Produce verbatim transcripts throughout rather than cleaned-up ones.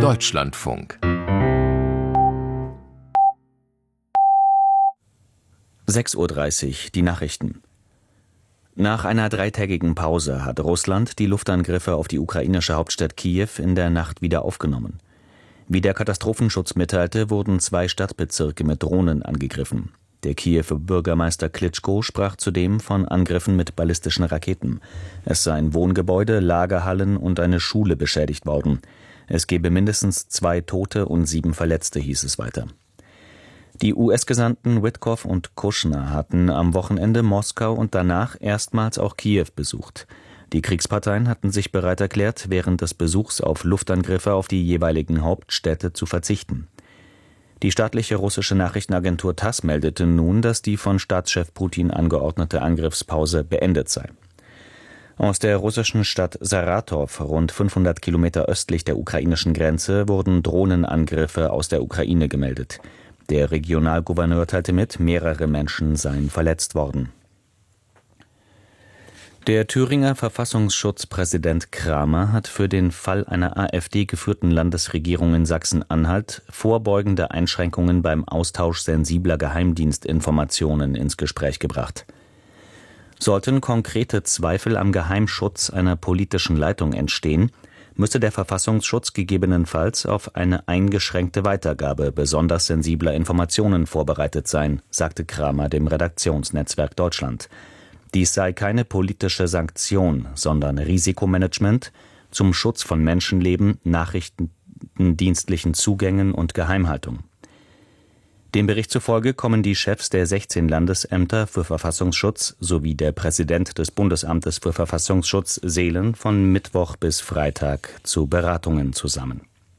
Deutschlandfunk. sechs Uhr dreißig, die Nachrichten. Nach einer dreitägigen Pause hat Russland die Luftangriffe auf die ukrainische Hauptstadt Kiew in der Nacht wieder aufgenommen. Wie der Katastrophenschutz mitteilte, wurden zwei Stadtbezirke mit Drohnen angegriffen. Der Kiewer Bürgermeister Klitschko sprach zudem von Angriffen mit ballistischen Raketen. Es seien Wohngebäude, Lagerhallen und eine Schule beschädigt worden. Es gebe mindestens zwei Tote und sieben Verletzte, hieß es weiter. Die U S-Gesandten Witkoff und Kushner hatten am Wochenende Moskau und danach erstmals auch Kiew besucht. Die Kriegsparteien hatten sich bereit erklärt, während des Besuchs auf Luftangriffe auf die jeweiligen Hauptstädte zu verzichten. Die staatliche russische Nachrichtenagentur TASS meldete nun, dass die von Staatschef Putin angeordnete Angriffspause beendet sei. Aus der russischen Stadt Saratow, rund fünfhundert Kilometer östlich der ukrainischen Grenze, wurden Drohnenangriffe aus der Ukraine gemeldet. Der Regionalgouverneur teilte mit, mehrere Menschen seien verletzt worden. Der Thüringer Verfassungsschutzpräsident Kramer hat für den Fall einer AfD-geführten Landesregierung in Sachsen-Anhalt vorbeugende Einschränkungen beim Austausch sensibler Geheimdienstinformationen ins Gespräch gebracht. Sollten konkrete Zweifel am Geheimschutz einer politischen Leitung entstehen, müsse der Verfassungsschutz gegebenenfalls auf eine eingeschränkte Weitergabe besonders sensibler Informationen vorbereitet sein, sagte Kramer dem Redaktionsnetzwerk Deutschland. Dies sei keine politische Sanktion, sondern Risikomanagement zum Schutz von Menschenleben, nachrichtendienstlichen Zugängen und Geheimhaltung. Dem Bericht zufolge kommen die Chefs der sechzehn Landesämter für Verfassungsschutz sowie der Präsident des Bundesamtes für Verfassungsschutz Seelen von Mittwoch bis Freitag zu Beratungen zusammen.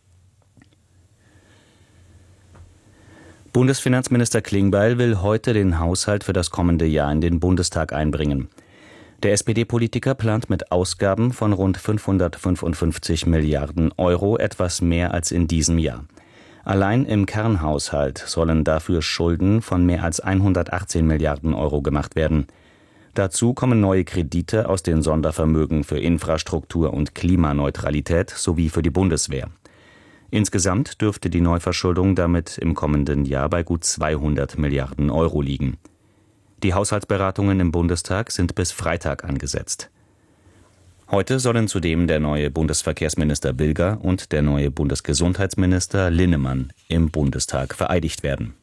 Bundesfinanzminister Klingbeil will heute den Haushalt für das kommende Jahr in den Bundestag einbringen. Der S P D-Politiker plant mit Ausgaben von rund fünfhundertfünfundfünfzig Milliarden Euro etwas mehr als in diesem Jahr. Allein im Kernhaushalt sollen dafür Schulden von mehr als hundertachtzehn Milliarden Euro gemacht werden. Dazu kommen neue Kredite aus den Sondervermögen für Infrastruktur und Klimaneutralität sowie für die Bundeswehr. Insgesamt dürfte die Neuverschuldung damit im kommenden Jahr bei gut zweihundert Milliarden Euro liegen. Die Haushaltsberatungen im Bundestag sind bis Freitag angesetzt. Heute sollen zudem der neue Bundesverkehrsminister Bilger und der neue Bundesgesundheitsminister Linnemann im Bundestag vereidigt werden.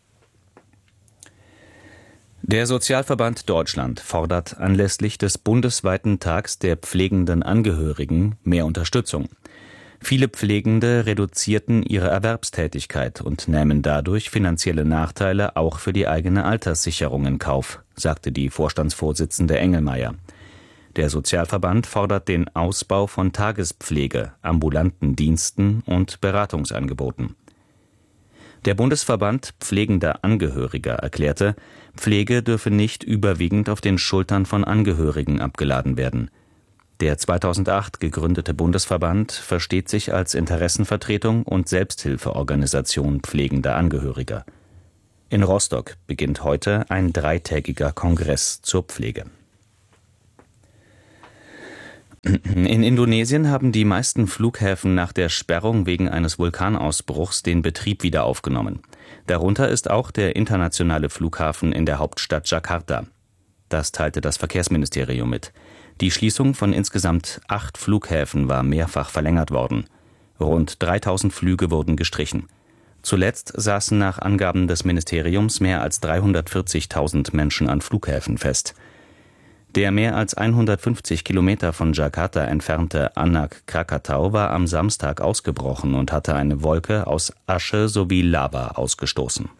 Der Sozialverband Deutschland fordert anlässlich des bundesweiten Tags der pflegenden Angehörigen mehr Unterstützung. Viele Pflegende reduzierten ihre Erwerbstätigkeit und nähmen dadurch finanzielle Nachteile auch für die eigene Alterssicherung in Kauf, sagte die Vorstandsvorsitzende Engelmeier. Der Sozialverband fordert den Ausbau von Tagespflege, ambulanten Diensten und Beratungsangeboten. Der Bundesverband pflegender Angehöriger erklärte, Pflege dürfe nicht überwiegend auf den Schultern von Angehörigen abgeladen werden. Der zweitausendacht gegründete Bundesverband versteht sich als Interessenvertretung und Selbsthilfeorganisation pflegender Angehöriger. In Rostock beginnt heute ein dreitägiger Kongress zur Pflege. In Indonesien haben die meisten Flughäfen nach der Sperrung wegen eines Vulkanausbruchs den Betrieb wieder aufgenommen. Darunter ist auch der internationale Flughafen in der Hauptstadt Jakarta. Das teilte das Verkehrsministerium mit. Die Schließung von insgesamt acht Flughäfen war mehrfach verlängert worden. Rund dreitausend Flüge wurden gestrichen. Zuletzt saßen nach Angaben des Ministeriums mehr als dreihundertvierzigtausend Menschen an Flughäfen fest. Der mehr als hundertfünfzig Kilometer von Jakarta entfernte Anak Krakatau war am Samstag ausgebrochen und hatte eine Wolke aus Asche sowie Lava ausgestoßen.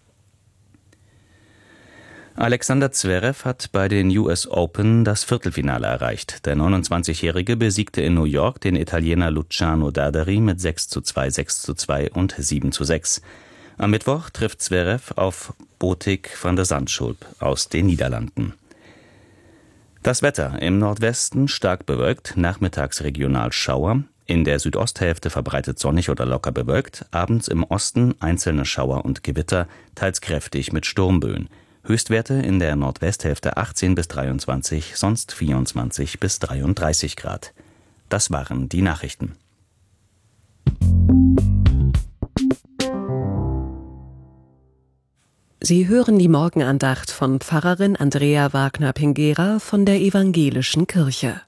Alexander Zverev hat bei den U S Open das Viertelfinale erreicht. Der neunundzwanzigjährige besiegte in New York den Italiener Luciano Darderi mit sechs zu zwei, sechs zu zwei und sieben zu sechs. Am Mittwoch trifft Zverev auf Botic van der Zandschulp aus den Niederlanden. Das Wetter: im Nordwesten stark bewölkt, nachmittags regional Schauer, in der Südosthälfte verbreitet sonnig oder locker bewölkt, abends im Osten einzelne Schauer und Gewitter, teils kräftig mit Sturmböen. Höchstwerte in der Nordwesthälfte achtzehn bis dreiundzwanzig, sonst vierundzwanzig bis dreiunddreißig Grad. Das waren die Nachrichten. Sie hören die Morgenandacht von Pfarrerin Andrea Wagner-Pingera von der Evangelischen Kirche.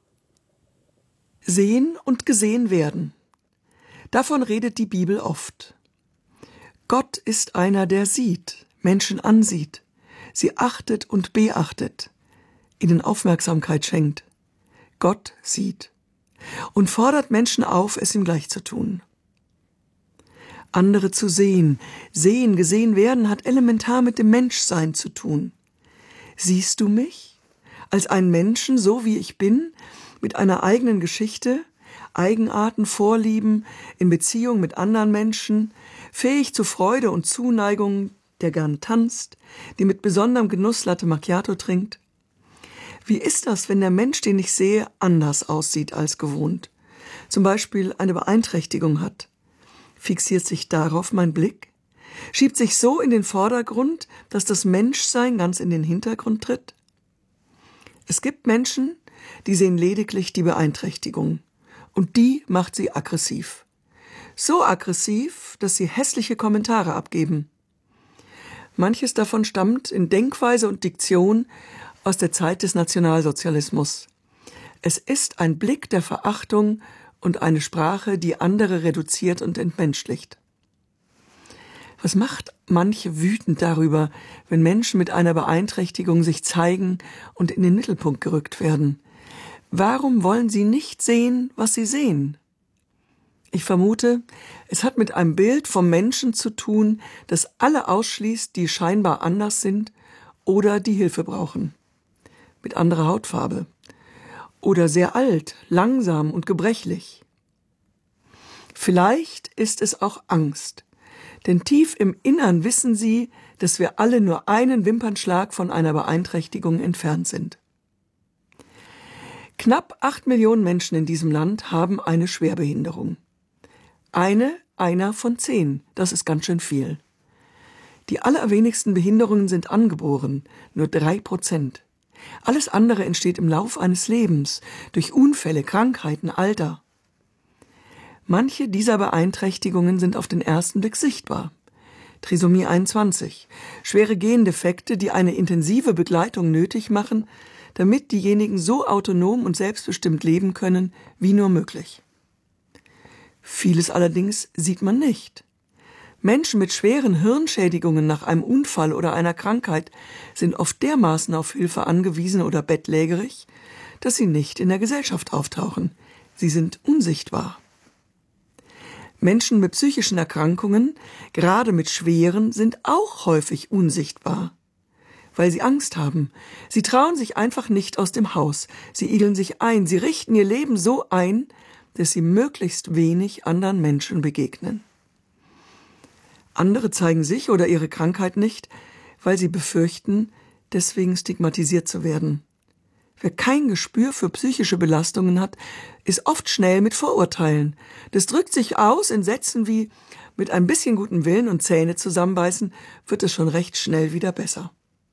Sehen und gesehen werden. Davon redet die Bibel oft. Gott ist einer, der sieht, Menschen ansieht, sie achtet und beachtet, ihnen Aufmerksamkeit schenkt. Gott sieht und fordert Menschen auf, es ihm gleich zu tun. Andere zu sehen, sehen, gesehen werden, hat elementar mit dem Menschsein zu tun. Siehst du mich als einen Menschen, so wie ich bin, mit einer eigenen Geschichte, Eigenarten, Vorlieben, in Beziehung mit anderen Menschen, fähig zu Freude und Zuneigung, der gern tanzt, die mit besonderem Genuss Latte Macchiato trinkt? Wie ist das, wenn der Mensch, den ich sehe, anders aussieht als gewohnt? Zum Beispiel eine Beeinträchtigung hat. Fixiert sich darauf mein Blick? Schiebt sich so in den Vordergrund, dass das Menschsein ganz in den Hintergrund tritt? Es gibt Menschen, die sehen lediglich die Beeinträchtigung. Und die macht sie aggressiv. So aggressiv, dass sie hässliche Kommentare abgeben. Manches davon stammt in Denkweise und Diktion aus der Zeit des Nationalsozialismus. Es ist ein Blick der Verachtung und eine Sprache, die andere reduziert und entmenschlicht. Was macht manche wütend darüber, wenn Menschen mit einer Beeinträchtigung sich zeigen und in den Mittelpunkt gerückt werden? Warum wollen sie nicht sehen, was sie sehen? Ich vermute, es hat mit einem Bild vom Menschen zu tun, das alle ausschließt, die scheinbar anders sind oder die Hilfe brauchen. Mit anderer Hautfarbe. Oder sehr alt, langsam und gebrechlich. Vielleicht ist es auch Angst, denn tief im Innern wissen sie, dass wir alle nur einen Wimpernschlag von einer Beeinträchtigung entfernt sind. Knapp acht Millionen Menschen in diesem Land haben eine Schwerbehinderung. Eine, einer von zehn, das ist ganz schön viel. Die allerwenigsten Behinderungen sind angeboren, nur drei Prozent. Alles andere entsteht im Lauf eines Lebens, durch Unfälle, Krankheiten, Alter. Manche dieser Beeinträchtigungen sind auf den ersten Blick sichtbar. Trisomie einundzwanzig, schwere Gendefekte, die eine intensive Begleitung nötig machen, damit diejenigen so autonom und selbstbestimmt leben können, wie nur möglich. Vieles allerdings sieht man nicht. Menschen mit schweren Hirnschädigungen nach einem Unfall oder einer Krankheit sind oft dermaßen auf Hilfe angewiesen oder bettlägerig, dass sie nicht in der Gesellschaft auftauchen. Sie sind unsichtbar. Menschen mit psychischen Erkrankungen, gerade mit schweren, sind auch häufig unsichtbar, weil sie Angst haben. Sie trauen sich einfach nicht aus dem Haus. Sie igeln sich ein. Sie richten ihr Leben so ein, dass sie möglichst wenig anderen Menschen begegnen. Andere zeigen sich oder ihre Krankheit nicht, weil sie befürchten, deswegen stigmatisiert zu werden. Wer kein Gespür für psychische Belastungen hat, ist oft schnell mit Vorurteilen. Das drückt sich aus in Sätzen wie: mit ein bisschen guten Willen und Zähne zusammenbeißen, wird es schon recht schnell wieder besser.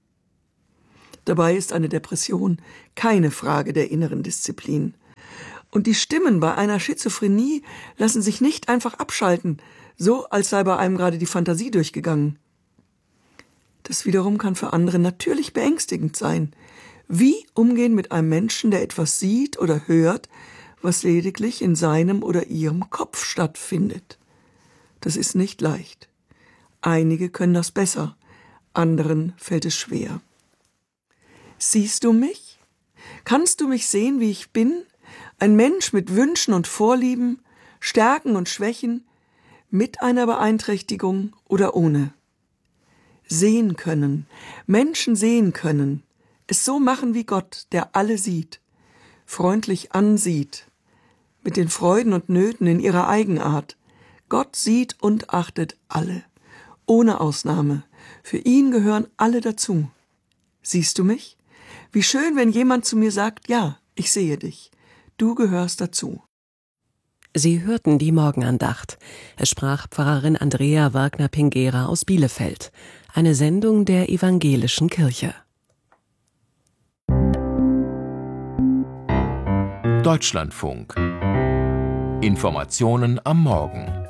Dabei ist eine Depression keine Frage der inneren Disziplin. Und die Stimmen bei einer Schizophrenie lassen sich nicht einfach abschalten, so als sei bei einem gerade die Fantasie durchgegangen. Das wiederum kann für andere natürlich beängstigend sein. Wie umgehen mit einem Menschen, der etwas sieht oder hört, was lediglich in seinem oder ihrem Kopf stattfindet? Das ist nicht leicht. Einige können das besser, anderen fällt es schwer. Siehst du mich? Kannst du mich sehen, wie ich bin? Ein Mensch mit Wünschen und Vorlieben, Stärken und Schwächen, mit einer Beeinträchtigung oder ohne. Sehen können, Menschen sehen können, es so machen wie Gott, der alle sieht, freundlich ansieht, mit den Freuden und Nöten in ihrer Eigenart. Gott sieht und achtet alle, ohne Ausnahme. Für ihn gehören alle dazu. Siehst du mich? Wie schön, wenn jemand zu mir sagt: ja, ich sehe dich. Du gehörst dazu. Sie hörten die Morgenandacht. Es sprach Pfarrerin Andrea Wagner-Pingera aus Bielefeld. Eine Sendung der Evangelischen Kirche. Deutschlandfunk. Informationen am Morgen.